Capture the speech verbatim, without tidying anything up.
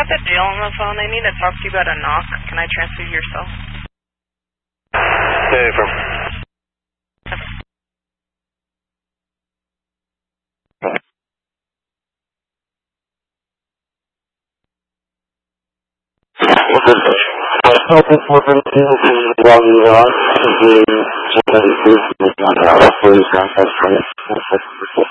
got the jail on the phone. They need to talk to you about a knock. Can I transfer you yourself? Hey, from... Help us with anything while you're on. Please contact us.